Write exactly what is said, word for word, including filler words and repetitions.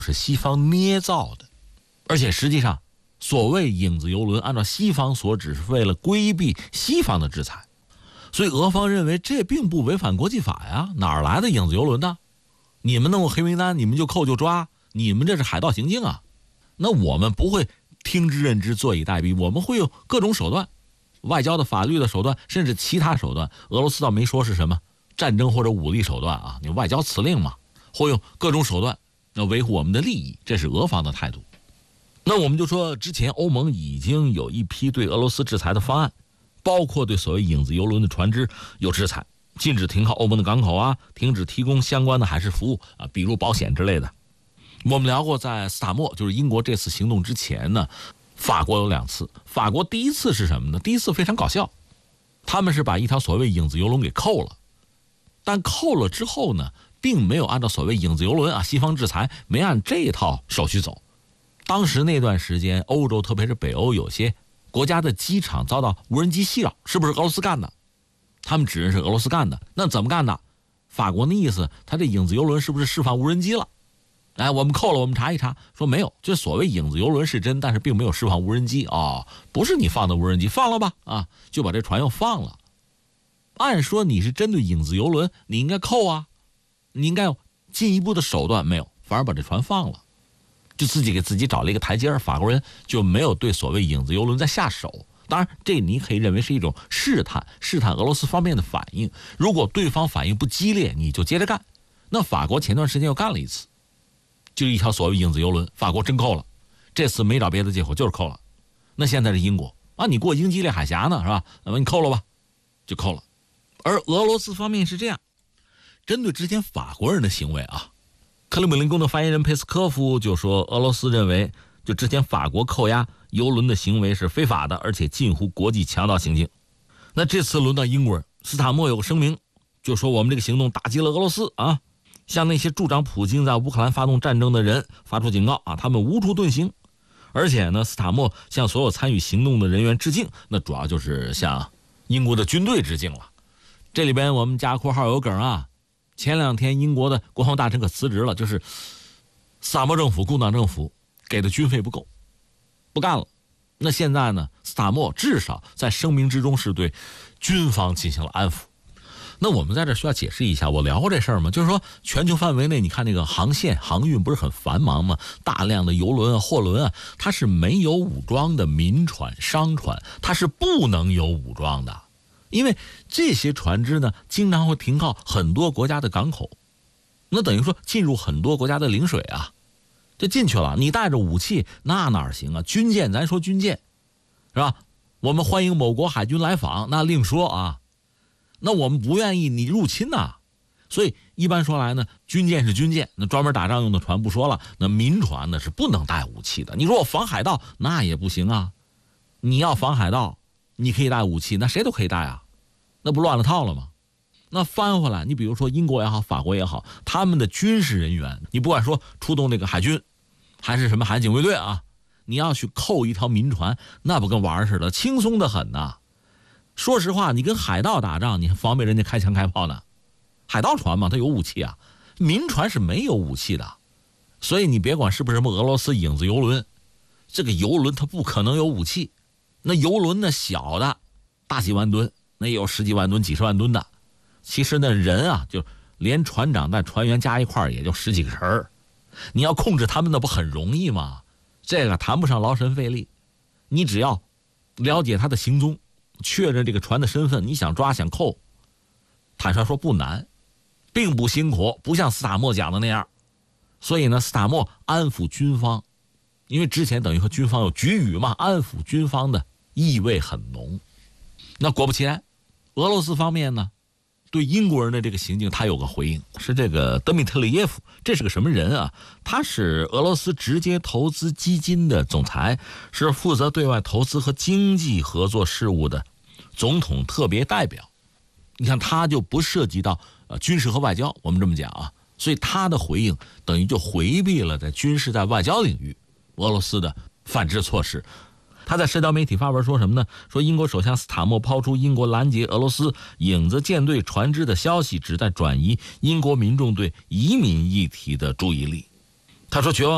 是西方捏造的，而且实际上所谓影子游轮按照西方所指是为了规避西方的制裁，所以俄方认为这并不违反国际法呀，哪儿来的影子游轮呢？你们弄个黑名单你们就扣就抓，你们这是海盗行径啊。那我们不会听之任之坐以待毙，我们会用各种手段，外交的法律的手段甚至其他手段，俄罗斯倒没说是什么战争或者武力手段啊，你外交辞令嘛，会用各种手段要维护我们的利益，这是俄方的态度。那我们就说之前欧盟已经有一批对俄罗斯制裁的方案，包括对所谓影子游轮的船只有制裁，禁止停靠欧盟的港口啊，停止提供相关的海事服务啊，比如保险之类的。我们聊过，在斯塔莫就是英国这次行动之前呢，法国有两次。法国第一次是什么呢？第一次非常搞笑，他们是把一条所谓影子游轮给扣了，但扣了之后呢，并没有按照所谓影子游轮啊，西方制裁没按这套手续走。当时那段时间，欧洲特别是北欧有些国家的机场遭到无人机袭扰，是不是俄罗斯干的？他们指认是俄罗斯干的，那怎么干的？法国的意思，他这影子游轮是不是释放无人机了？哎，我们扣了，我们查一查，说没有，这所谓影子游轮是真，但是并没有释放无人机哦，不是你放的无人机，放了吧啊，就把这船又放了。按说你是针对影子游轮，你应该扣啊，你应该有进一步的手段，没有，反而把这船放了，就自己给自己找了一个台阶，法国人就没有对所谓影子游轮再下手。当然，这你可以认为是一种试探，试探俄罗斯方面的反应。如果对方反应不激烈，你就接着干。那法国前段时间又干了一次，就是一条所谓影子游轮，法国真扣了，这次没找别的借口，就是扣了。那现在是英国啊，你过英吉利海峡呢，是吧？那么你扣了吧，就扣了。而俄罗斯方面是这样，针对之前法国人的行为啊，克里姆林宫的发言人佩斯科夫就说，俄罗斯认为就之前法国扣押游轮的行为是非法的，而且近乎国际强盗行径。那这次轮到英国人，斯塔莫有个声明，就说我们这个行动打击了俄罗斯啊，向那些助长普京在乌克兰发动战争的人发出警告啊，他们无处遁形。而且呢，斯塔莫向所有参与行动的人员致敬，那主要就是向英国的军队致敬了。这里边我们加括号有梗啊，前两天英国的国防大臣可辞职了，就是斯塔莫政府、工党政府给的军费不够，不干了。那现在呢，斯塔莫至少在声明之中是对军方进行了安抚。那我们在这需要解释一下，我聊过这事儿吗？就是说全球范围内，你看那个航线航运不是很繁忙吗？大量的邮轮啊、货轮啊，它是没有武装的民船、商船，它是不能有武装的，因为这些船只呢，经常会停靠很多国家的港口，那等于说进入很多国家的领水啊，就进去了。你带着武器，那哪行啊？军舰，咱说军舰，是吧？我们欢迎某国海军来访，那另说啊。那我们不愿意你入侵呐、啊，所以一般说来呢，军舰是军舰，那专门打仗用的船不说了，那民船呢是不能带武器的。你说我防海盗，那也不行啊。你要防海盗，你可以带武器，那谁都可以带啊，那不乱了套了吗？那翻回来，你比如说英国也好，法国也好，他们的军事人员，你不管说出动这个海军，还是什么海警卫队啊，你要去扣一条民船，那不跟玩似的，轻松的很呐、啊。说实话，你跟海盗打仗，你还防备人家开枪开炮呢？海盗船嘛，它有武器啊，民船是没有武器的，所以你别管是不是什么俄罗斯影子游轮，这个游轮它不可能有武器。那游轮呢，小的大几万吨，那也有十几万吨、几十万吨的，其实那人啊，就连船长带船员加一块也就十几个人，你要控制他们那不很容易吗？这个谈不上劳神费力，你只要了解他的行踪，确认这个船的身份，你想抓想扣，坦率说不难，并不辛苦，不像斯塔莫讲的那样。所以呢，斯塔莫安抚军方，因为之前等于和军方有局语嘛，安抚军方的意味很浓。那果不其然，俄罗斯方面呢，对英国人的这个行径他有个回应，是这个德米特里耶夫，这是个什么人啊？他是俄罗斯直接投资基金的总裁，是负责对外投资和经济合作事务的总统特别代表。你看他就不涉及到呃军事和外交，我们这么讲啊，所以他的回应等于就回避了在军事在外交领域俄罗斯的反制措施。他在社交媒体发文说什么呢？说英国首相斯塔莫抛出英国拦截俄罗斯影子舰队船只的消息，旨在转移英国民众对移民议题的注意力。他说绝望